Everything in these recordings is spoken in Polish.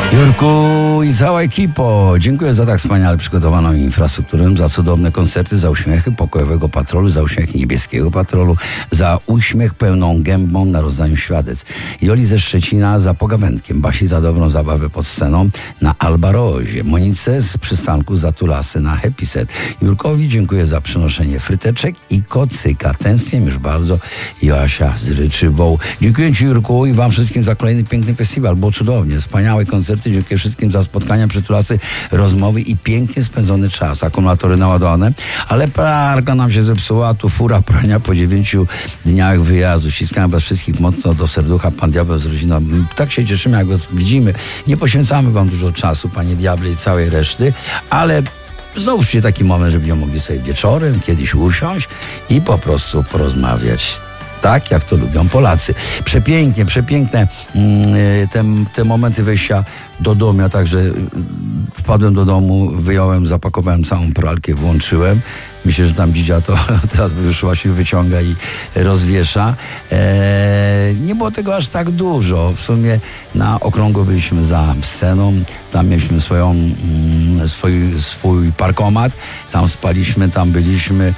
Jurku i cała ekipo, dziękuję za tak wspaniale przygotowaną infrastrukturę, za cudowne koncerty, za uśmiechy pokojowego patrolu, za uśmiech niebieskiego patrolu, za uśmiech pełną gębą na rozdaniu świadectw. Joli ze Szczecina za pogawędkiem, Basi za dobrą zabawę pod sceną na Albarozie, Monice z przystanku za tulasy na Happy Set. Jurkowi dziękuję za przynoszenie fryteczek i kocyka. Tęsknię już bardzo. Joasia z Ryczywą. Dziękuję Ci, Jurku, i Wam wszystkim za kolejny piękny festiwal. Było cudownie, wspaniałe koncerty. Dziękuję wszystkim za spotkania, przytulasy, rozmowy i pięknie spędzony czas. Akumulatory naładowane, ale pralka nam się zepsuła, tu fura prania po 9 dniach wyjazdu. Ściskam Was wszystkich mocno do serducha, Pan Diabeł z rodziną. Tak się cieszymy, jak Was widzimy. Nie poświęcamy Wam dużo czasu, Panie Diable i całej reszty, ale znowuż taki moment, żebyśmy mogli sobie wieczorem kiedyś usiąść i po prostu porozmawiać. Tak, jak to lubią Polacy. Przepiękne te momenty wejścia do domu. Ja także wpadłem do domu, wyjąłem, zapakowałem całą pralkę, włączyłem. Myślę, że tam dzidzia to teraz już właśnie wyciąga i rozwiesza. Nie było tego aż tak dużo. W sumie na okrągło byliśmy za sceną. Tam mieliśmy swój parkomat. Tam spaliśmy, tam byliśmy.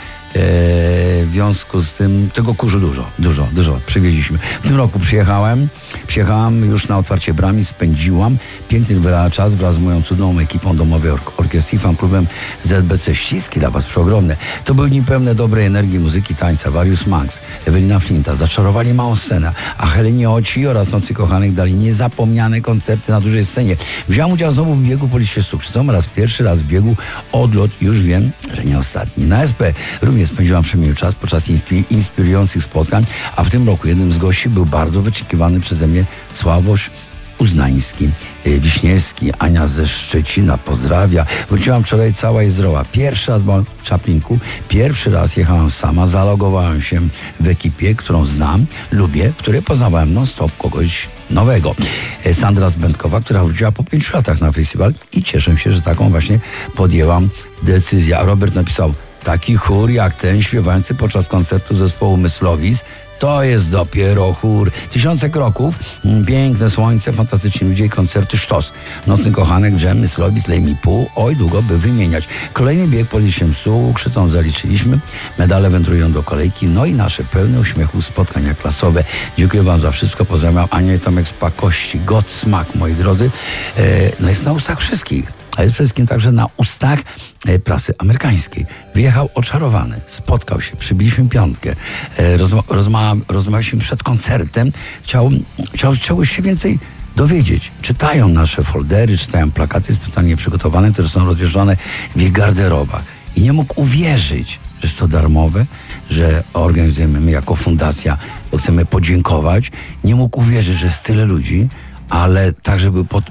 W związku z tym tego kurzu dużo przywieźliśmy. W tym roku przyjechałam już na otwarcie bramy, spędziłam piękny czas wraz z moją cudowną ekipą domowej orkiestry, fanklubem ZBC. Ściski dla Was przeogromne. To były dni pełne dobrej energii, muzyki, tańca. Warius Max, Ewelina Flinta zaczarowali małą scenę, a Helenie Oci oraz Nocy Kochanych dali niezapomniane koncerty na dużej scenie. Wziąłem udział znowu w biegu po liście Cukrzycą oraz pierwszy raz w biegu Odlot, już wiem, że nie ostatni. Na SP również spędziłam przemiły czas podczas inspirujących spotkań, a w tym roku jednym z gości był bardzo wyczekiwany przeze mnie Sławosz Uznański, Wiśniewski, Ania ze Szczecina, pozdrawia. Wróciłam wczoraj cała i zdrowa. Pierwszy raz byłam w Czaplinku, pierwszy raz jechałam sama, zalogowałem się w ekipie, którą znam, lubię, w której poznawałem non-stop kogoś nowego. Sandra Zbędkowa, która wróciła po 5 latach na festiwal i cieszę się, że taką właśnie podjęłam decyzję. A Robert napisał: taki chór jak ten śpiewający podczas koncertu zespołu Myslowic, to jest dopiero chór. Tysiące kroków, piękne słońce, fantastyczni ludzie i koncerty sztos. Nocny Kochanek, Dżem, Myslowic, Lej mi pół, oj długo by wymieniać. Kolejny bieg po liście Cukrzycą zaliczyliśmy, medale wędrują do kolejki, no i nasze pełne uśmiechu spotkania klasowe. Dziękuję Wam za wszystko, pozdrawiam Anię i Tomek z Pakości. Godsmack, moi drodzy, no jest na ustach wszystkich. A jest przede wszystkim także na ustach prasy amerykańskiej. Wyjechał oczarowany, spotkał się, przybiliśmy piątkę, rozmawialiśmy przed koncertem, chciał czegoś się więcej dowiedzieć. Czytają nasze foldery, czytają plakaty specjalnie przygotowane, które są rozwieszone w ich garderobach. I nie mógł uwierzyć, że jest to darmowe, że organizujemy my jako fundacja, bo chcemy podziękować. Nie mógł uwierzyć, że jest tyle ludzi, ale także był pod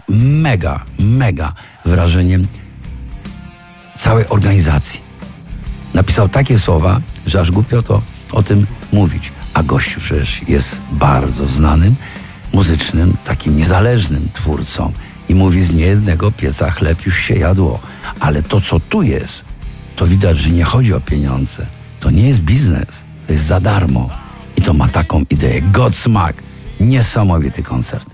mega wrażeniem całej organizacji. Napisał takie słowa, że aż głupio to o tym mówić. A gościu przecież jest bardzo znanym, muzycznym, takim niezależnym twórcą i mówi: z niejednego pieca chleb już się jadło. Ale to, co tu jest, to widać, że nie chodzi o pieniądze. To nie jest biznes, to jest za darmo. I to ma taką ideę. Godsmack. Niesamowity koncert.